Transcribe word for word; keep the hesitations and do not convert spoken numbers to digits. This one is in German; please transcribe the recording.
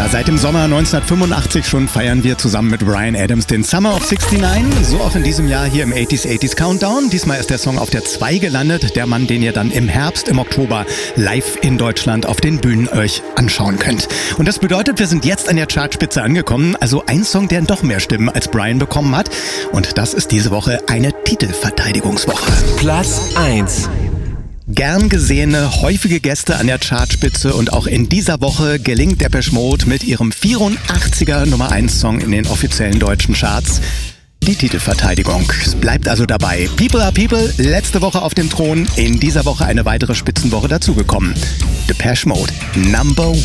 Ja, seit dem Sommer neunzehnhundertfünfundachtzig schon feiern wir zusammen mit Bryan Adams den Summer of sixty-nine. So auch in diesem Jahr hier im eighties eighties Countdown. Diesmal ist der Song auf der zwei gelandet. Der Mann, den ihr dann im Herbst, im Oktober live in Deutschland auf den Bühnen euch anschauen könnt. Und das bedeutet, wir sind jetzt an der Chartspitze angekommen. Also ein Song, der doch mehr Stimmen als Bryan bekommen hat. Und das ist diese Woche eine Titelverteidigungswoche. Platz eins. Gern gesehene, häufige Gäste an der Chartspitze und auch in dieser Woche gelingt Depeche Mode mit ihrem vierundachtziger Nummer eins Song in den offiziellen deutschen Charts die Titelverteidigung. Es bleibt also dabei. People are People, letzte Woche auf dem Thron, in dieser Woche eine weitere Spitzenwoche dazugekommen. Depeche Mode, Number